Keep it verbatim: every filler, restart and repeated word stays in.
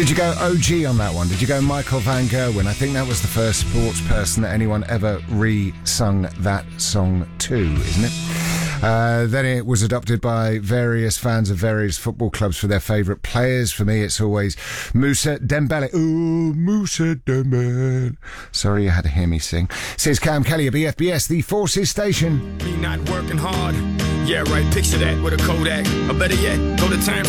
Did you go O G on that one? Did you go Michael Van Gerwen? I think that was the first sports person that anyone ever re-sung that song to, isn't it? Uh, then it was adopted by various fans of various football clubs for their favourite players. For me, it's always Moussa Dembele. Oh, Moussa Dembele. Sorry you had to hear me sing. Says Cam Kelly of B F B S, the Forces Station. Me not working hard. Yeah, right, picture that with a Kodak. Or better yet, go to time